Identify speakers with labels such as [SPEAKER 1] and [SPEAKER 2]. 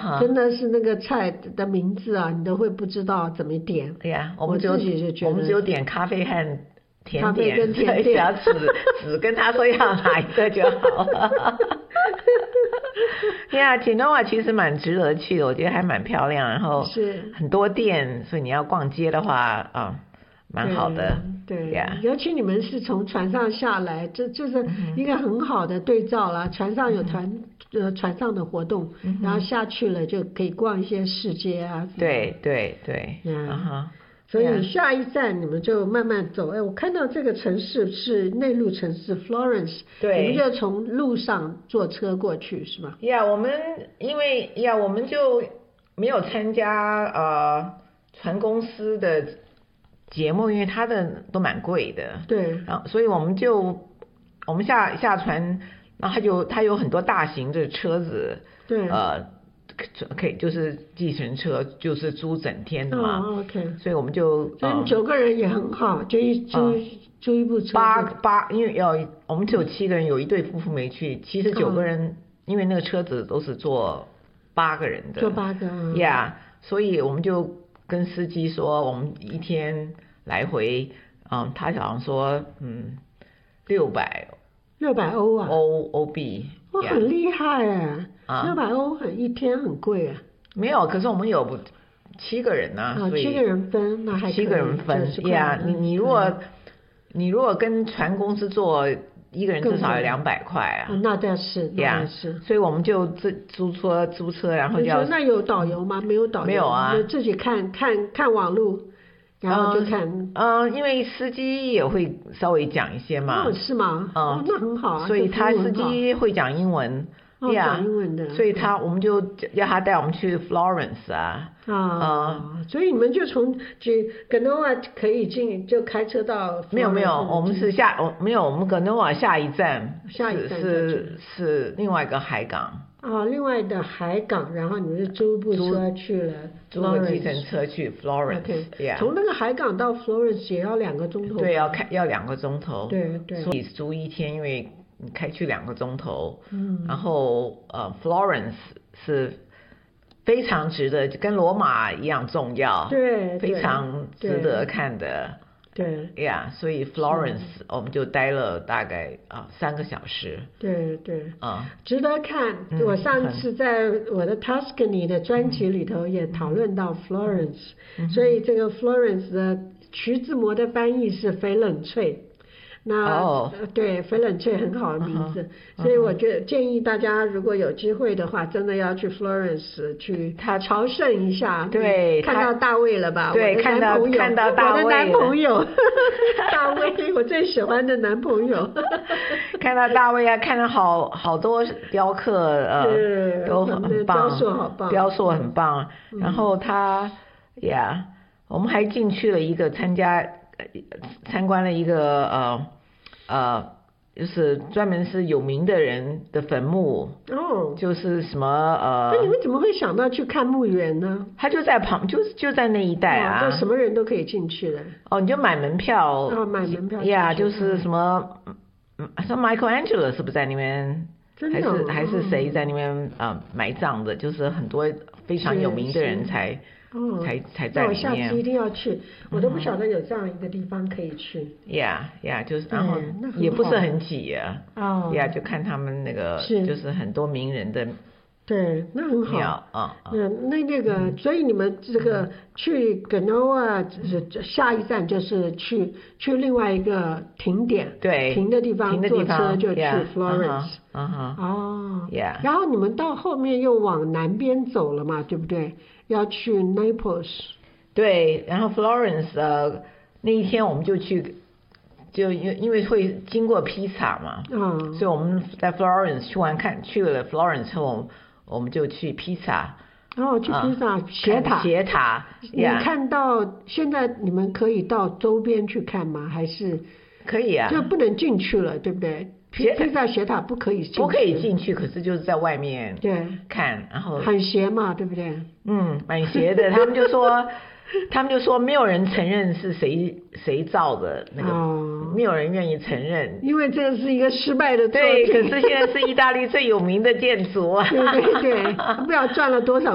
[SPEAKER 1] 真的是那个菜的名字啊，你都会不知道怎么点。
[SPEAKER 2] 对呀，我
[SPEAKER 1] 们自己就觉得
[SPEAKER 2] 我们只有点咖啡和甜点，
[SPEAKER 1] 咖啡跟甜点，
[SPEAKER 2] 只要只跟他说要哪一个就好了。呀，Genoa 其实蛮值得去的，我觉得还蛮漂亮，然后
[SPEAKER 1] 是
[SPEAKER 2] 很多店，所以你要逛街的话蛮好的。
[SPEAKER 1] 对，
[SPEAKER 2] yeah.
[SPEAKER 1] 尤其你们是从船上下来，这就是一个很好的对照啦。船上有船上的活动，然后下去了就可以逛一些市街啊。
[SPEAKER 2] 对，
[SPEAKER 1] 所以下一站你们就慢慢走。我看到这个城市是内陆城市 Florence，
[SPEAKER 2] 对，
[SPEAKER 1] 你们就从路上坐车过去是吗？
[SPEAKER 2] 我们我们就没有参加船公司的节目，因为它的都蛮贵的。
[SPEAKER 1] 对，
[SPEAKER 2] 然后所以我们下船，然后它有很多大型的车子，
[SPEAKER 1] 对，
[SPEAKER 2] 可以就是计程车，就是租整天的嘛。
[SPEAKER 1] OK。
[SPEAKER 2] 所以我们就
[SPEAKER 1] 所以9个人也很好，租一部车。
[SPEAKER 2] 因为我们只有7个人，有一对夫妇没去。其实9个人，因为那个车子都是坐8个人的。
[SPEAKER 1] 坐8个。
[SPEAKER 2] 所以我们就跟司机说，我们一天来回，他好像说600欧啊，欧币。
[SPEAKER 1] 很厉害哎，600欧一天很贵啊。
[SPEAKER 2] 没有，可是我们有7个人啊，所以
[SPEAKER 1] 7个人分，那还可以。
[SPEAKER 2] 7个人分你如果跟船公司做，一个人至少有200块啊。
[SPEAKER 1] 那倒是，那是。
[SPEAKER 2] 所以我们就租车，然后就要。
[SPEAKER 1] 那有导游吗？没有导游。
[SPEAKER 2] 没有啊，
[SPEAKER 1] 就自己看网路。然后就看，
[SPEAKER 2] 因为司机也会稍微讲一些嘛。
[SPEAKER 1] 是吗？那很好啊。
[SPEAKER 2] 所以他司机会讲英文。
[SPEAKER 1] 讲英文的。
[SPEAKER 2] 所以我们就要他带我们去 Florence 啊。
[SPEAKER 1] 所以你们就从Genoa 可以就开车到。
[SPEAKER 2] 没有，我们是我们 Genoa 下一站是另外一个海港。
[SPEAKER 1] 另外的海港，然后你们就租部车去了 Florence，
[SPEAKER 2] 租个计程车去 Florence。
[SPEAKER 1] 从那个海港到 Florence 也要2个钟头。
[SPEAKER 2] 对，要2个钟头。
[SPEAKER 1] 对。
[SPEAKER 2] 所以租一天，因为你开去2个钟头。然后Florence 是非常值得，跟罗马一样重要。
[SPEAKER 1] 对。
[SPEAKER 2] 非常值得看的。
[SPEAKER 1] 对。
[SPEAKER 2] 所以 Florence 我们就待了大概3个小时。
[SPEAKER 1] 对。值得看。我上次在我的 Tuscany 的专辑里头也讨论到 Florence，所以这个 Florence 的徐志摩的翻译是翡冷翠。那对，翡冷翠很好的名字，所以我建议大家如果有机会的话，真的要去 Florence 去朝圣一下。
[SPEAKER 2] 对，
[SPEAKER 1] 看到大卫了吧？
[SPEAKER 2] 对，看到大卫。
[SPEAKER 1] 我的男朋友大卫，我最喜欢的男朋友。
[SPEAKER 2] 看到大卫啊，看到好多雕刻，都很棒，雕塑很棒。然后我们还进去了一个参观了一个就是专门是有名的人的坟墓。就是什么
[SPEAKER 1] 那你们怎么会想到去看墓园呢？
[SPEAKER 2] 他就在就在那一带啊。
[SPEAKER 1] 什么人都可以进去的。
[SPEAKER 2] 你就买门票。
[SPEAKER 1] 买门票。
[SPEAKER 2] 就是什么Michelangelo 是不是在那边？还是谁在那边埋葬的？就是很多非常有名的人才在里面。
[SPEAKER 1] 我下次一定要去，我都不晓得有这样一个地方可以去。
[SPEAKER 2] 就是然后也不是很挤啊。就看他们那个就是很多名人的。
[SPEAKER 1] 对，那很好。那个，所以你们这个去 Genoa 下一站就是去另外一个停点。
[SPEAKER 2] 对。
[SPEAKER 1] 停的地方坐车就去 Florence。然后你们到后面又往南边走了嘛，对不对？要去 Naples。
[SPEAKER 2] 对，然后 Florence 那一天我们就去，就因为会经过披萨嘛。所以我们在 Florence 去了 Florence 后，我们就去披萨。
[SPEAKER 1] 去披萨斜塔。你看到现在你们可以到周边去看吗？还是
[SPEAKER 2] 可以啊？
[SPEAKER 1] 就不能进去了，对不对？披萨斜塔不可以进去。
[SPEAKER 2] 不可以进去，可是就是在外面看，然后
[SPEAKER 1] 很斜嘛，对不对？
[SPEAKER 2] 蛮斜的。他们就说没有人承认是谁造的那个，没有人愿意承认，
[SPEAKER 1] 因为这是一个失败的作品。
[SPEAKER 2] 对，可是现在是意大利最有名的建筑啊。
[SPEAKER 1] 对，不知道赚了多少